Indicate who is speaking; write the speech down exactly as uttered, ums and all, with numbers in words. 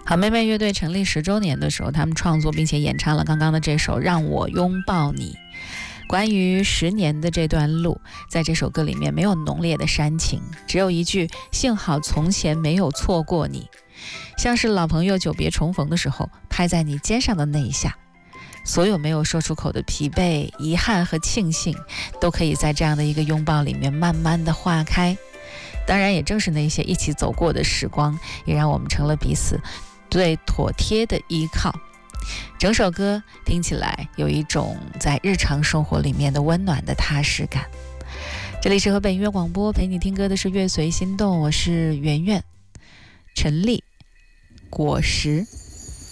Speaker 1: 好妹妹乐队成立十周年的时候，他们创作并且演唱了刚刚的这首《让我拥抱你》。关于十年的这段路，在这首歌里面没有浓烈的煽情，只有一句幸好从前没有错过你，像是老朋友久别重逢的时候拍在你肩上的那一下。所有没有说出口的疲惫、遗憾和庆幸，都可以在这样的一个拥抱里面慢慢的化开。当然也正是那些一起走过的时光，也让我们成了彼此最妥帖的依靠。整首歌听起来有一种在日常生活里面的温暖的踏实感。这里是河北音乐广播，陪你听歌的是乐随心动，我是圆圆。陈粒，果实。